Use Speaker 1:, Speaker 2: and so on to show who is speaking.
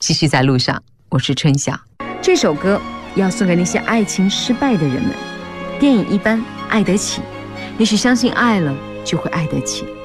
Speaker 1: 继续在路上，我是春晓。这首歌要送给那些爱情失败的人们。电影一般，爱得起，也许相信爱了就会爱得起。